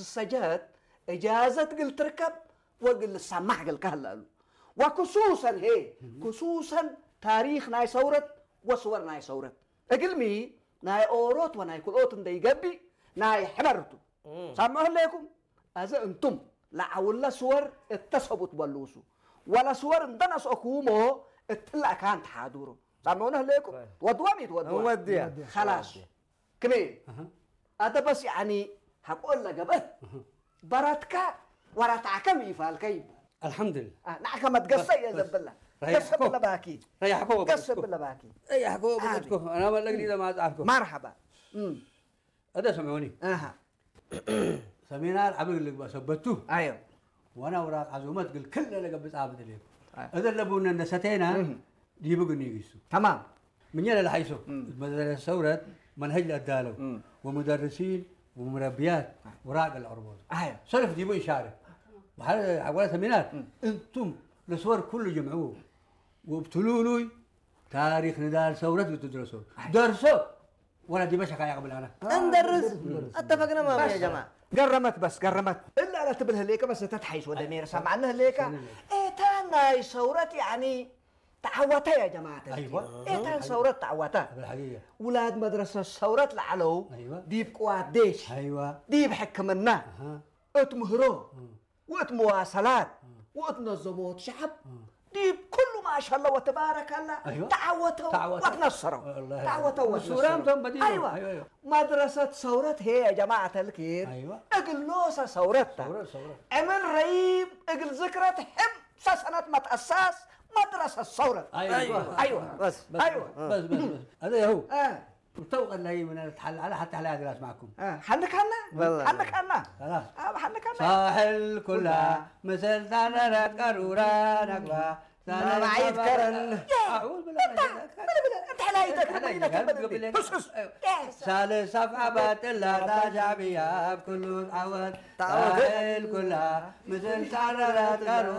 السجاد إجازة قل تركب وقل السماح قل كهلالو وخصوصا هي خصوصا تاريخ ناي ثورة وصور ناي ثورة أقل مي ناي أوروت وناي كل أوت ندي جبي ناي حمرتو سامعوا لكم أذا أنتم لا ولا صور اتصبت بلوسو ولا صور اندنس أكومو اتلا كان تحادورو سامعونا لكم ودوامي ودي خلاص كمين هذا بس يعني هقول لك بس براتك وراتعكم يفعل كيف الحمد لله نعك ما تقصي يا زبلة قص بالله باكي ريحكوا قص بالله باكي ريحكوا بقتكم انا ما لقيت اذا ما تعرفكم مرحبا هذا سمعوني سمينا العبد اللي سبتوه ايوه وانا وراك عزومات قل كل اللي قبل عابد لي هذا اللي بونا نستينا دي بقني يجيسو تمام من يلا لحيسو مدرسة ثورة منهج الأدالو ومدرسين ومربيات وراق الأربوز ايوه صرف دي يشارك وحال عقوله سمينات انتم الصور كله جمعوه وابتلوا تاريخ نضال ثورة وتدرسوا درسوا ولا دي مشكا يا قبل انا ندرس اتفقنا ما يا جماعه قرمت بس قرمت الا لا تبلها ليك بس تتحيش ودمير سمعنا ليك ايه تانا ثورتي يعني تعوتها يا جماعه ايوه ايه تان ثورة تعوتها بالحقيقه ولاد مدرسه ثورة العلو ايوه دي بقوات ديش ايوه دي بحكمنا اتمهروا واتمواصلات واتنظموا شعب دي كله ما شاء الله وتبارك الله أيوة. تعوتوا وتنصروا تعوتوا وتنصروا أيوة. مدرسة ثورة هي يا جماعة الخير أيوة. اقل نوسة ثورتها عمل رهيب اقل ذكرى حم سنة ما تأسس مدرسة ثورة أيوة. بس هذا هو وتوقع اللي من الحل على حتى على درس معكم حنك والله. حنك خلاص حنك ساحل كلها مثل ثانرة قارورة نقوى ما عيد كرن أعوذ بالله انت حلايتك سال صفحة باتلا تاجع بيها بكل عوض ساحل كلها مثل ثانرة قارورة